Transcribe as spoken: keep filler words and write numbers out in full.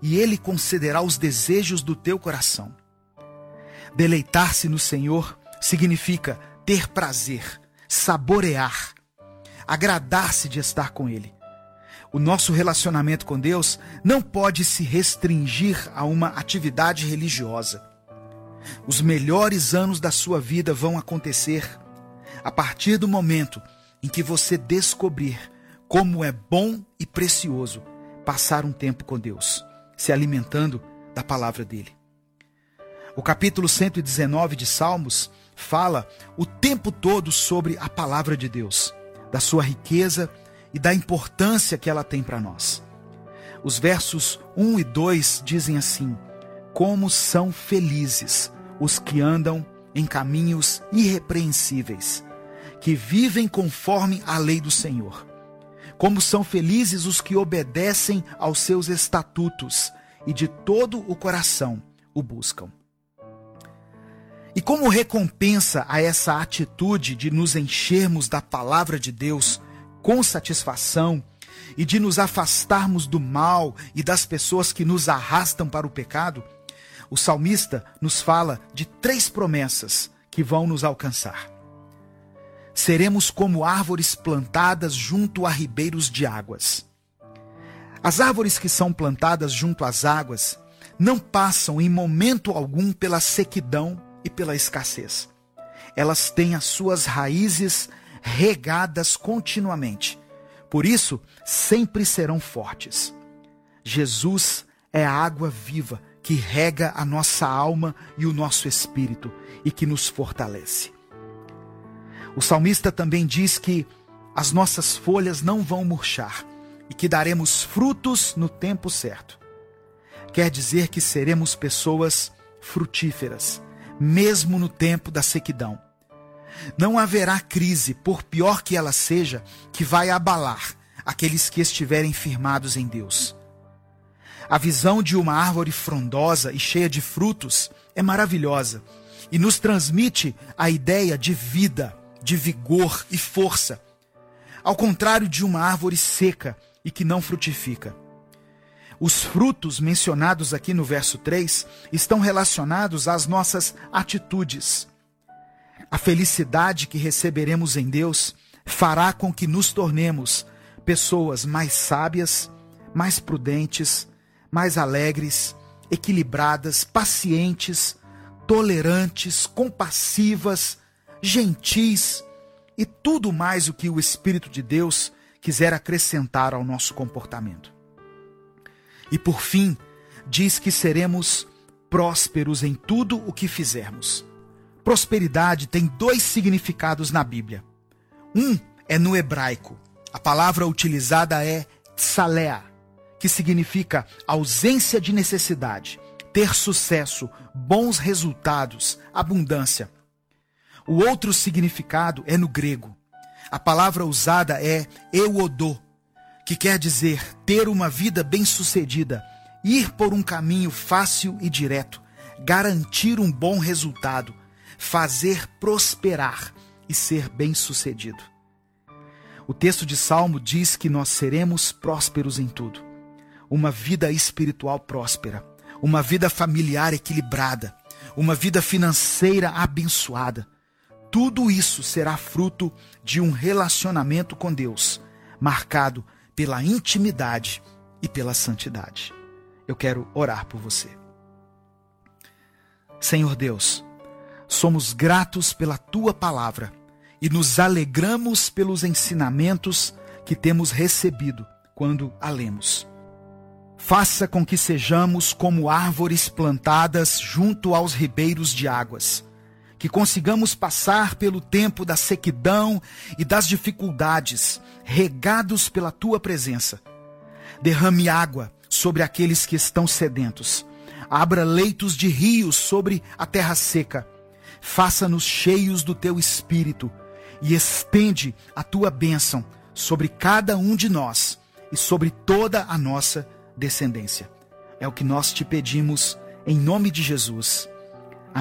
e Ele concederá os desejos do teu coração. Deleitar-se no Senhor significa ter prazer, saborear, agradar-se de estar com Ele. O nosso relacionamento com Deus não pode se restringir a uma atividade religiosa. Os melhores anos da sua vida vão acontecer a partir do momento em que você descobrir como é bom e precioso passar um tempo com Deus, se alimentando da palavra dele. O capítulo cento e dezenove de Salmos fala o tempo todo sobre a palavra de Deus, da sua riqueza e da importância que ela tem para nós. Os versos um e dois dizem assim: como são felizes os que andam em caminhos irrepreensíveis, que vivem conforme a lei do Senhor. Como são felizes os que obedecem aos seus estatutos e de todo o coração o buscam. E como recompensa a essa atitude de nos enchermos da palavra de Deus com satisfação e de nos afastarmos do mal e das pessoas que nos arrastam para o pecado, o salmista nos fala de três promessas que vão nos alcançar. Seremos como árvores plantadas junto a ribeiros de águas. As árvores que são plantadas junto às águas não passam em momento algum pela sequidão e pela escassez. Elas têm as suas raízes regadas continuamente. Por isso, sempre serão fortes. Jesus é a água viva que rega a nossa alma e o nosso espírito e que nos fortalece. O salmista também diz que as nossas folhas não vão murchar e que daremos frutos no tempo certo. Quer dizer que seremos pessoas frutíferas, mesmo no tempo da sequidão. Não haverá crise, por pior que ela seja, que vai abalar aqueles que estiverem firmados em Deus. A visão de uma árvore frondosa e cheia de frutos é maravilhosa e nos transmite a ideia de vida, de vigor e força, ao contrário de uma árvore seca e que não frutifica. Os frutos mencionados aqui no verso três estão relacionados às nossas atitudes. A felicidade que receberemos em Deus fará com que nos tornemos pessoas mais sábias, mais prudentes, mais alegres, equilibradas, pacientes, tolerantes, compassivas, gentis e tudo mais o que o Espírito de Deus quiser acrescentar ao nosso comportamento. E por fim, diz que seremos prósperos em tudo o que fizermos. Prosperidade tem dois significados na Bíblia. Um é no hebraico. A palavra utilizada é tsalea, que significa ausência de necessidade, ter sucesso, bons resultados, abundância. O outro significado é no grego. A palavra usada é euodô, que quer dizer ter uma vida bem-sucedida, ir por um caminho fácil e direto, garantir um bom resultado, fazer prosperar e ser bem-sucedido. O texto de Salmo diz que nós seremos prósperos em tudo. Uma vida espiritual próspera, uma vida familiar equilibrada, uma vida financeira abençoada. Tudo isso será fruto de um relacionamento com Deus, marcado pela intimidade e pela santidade. Eu quero orar por você. Senhor Deus, somos gratos pela Tua palavra e nos alegramos pelos ensinamentos que temos recebido quando a lemos. Faça com que sejamos como árvores plantadas junto aos ribeiros de águas, que consigamos passar pelo tempo da sequidão e das dificuldades, regados pela Tua presença. Derrame água sobre aqueles que estão sedentos. Abra leitos de rios sobre a terra seca. Faça-nos cheios do Teu Espírito e estende a Tua bênção sobre cada um de nós e sobre toda a nossa descendência. É o que nós te pedimos em nome de Jesus.